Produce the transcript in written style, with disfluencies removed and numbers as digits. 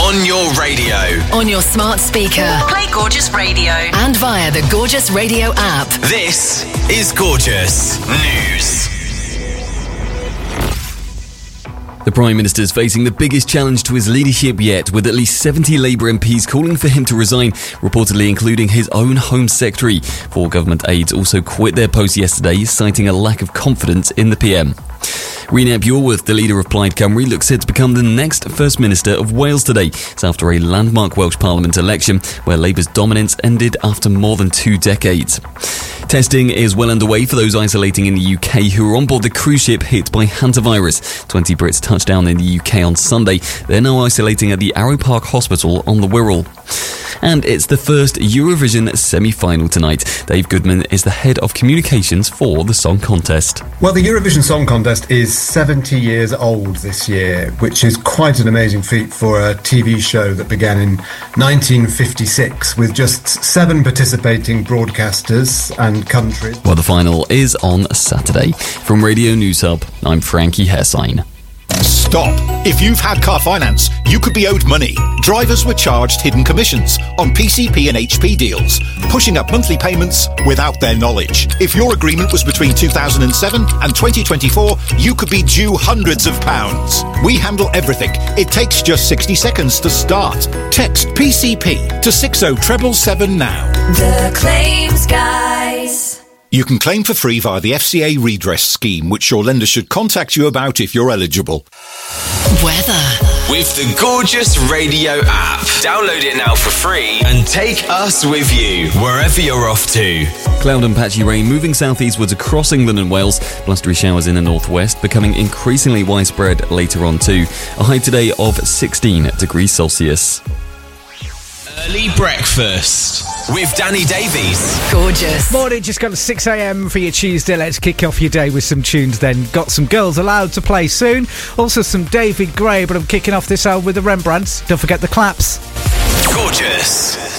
On your radio. On your smart speaker. Play Gorgeous Radio. And via the Gorgeous Radio app. This is Gorgeous News. The Prime Minister is facing the biggest challenge to his leadership yet, with at least 70 Labour MPs calling for him to resign, reportedly including his own Home Secretary. 4 government aides also quit their posts yesterday, citing a lack of confidence in the PM. Rhys Iorwerth, the leader of Plaid Cymru, looks set to become the next First Minister of Wales today. It's after a landmark Welsh Parliament election where Labour's dominance ended after more than 2 decades. Testing is well underway for those isolating in the UK who are on board the cruise ship hit by hantavirus. 20 Brits touched down in the UK on Sunday. They're now isolating at the Arrow Park Hospital on the Wirral. And it's the first Eurovision semi-final tonight. Dave Goodman is the head of communications for the song contest. Well, the Eurovision Song Contest is 70 years old this year, which is quite an amazing feat for a TV show that began in 1956 with just 7 participating broadcasters and countries. Well, the final is on Saturday. From Radio News Hub, I'm Frankie Hessine. Stop! If you've had car finance, you could be owed money. Drivers were charged hidden commissions on PCP and HP deals, pushing up monthly payments without their knowledge. If your agreement was between 2007 and 2024, you could be due hundreds of pounds. We handle everything. It takes just 60 seconds to start. Text PCP to 60777 now. The Claims Guys. You can claim for free via the FCA redress scheme, which your lender should contact you about if you're eligible. Weather. With the Gorgeous Radio app. Download it now for free and take us with you wherever you're off to. Cloud and patchy rain moving southeastwards across England and Wales. Blustery showers in the northwest, becoming increasingly widespread later on too. A high today of 16 degrees Celsius. Early breakfast with Danny Davies. Gorgeous. Morning, just got to 6 a.m. for your Tuesday. Let's kick off your day with some tunes then. Got some Girls Aloud to play soon. Also some David Gray, but I'm kicking off this hour with the Rembrandts. Don't forget the claps. Gorgeous.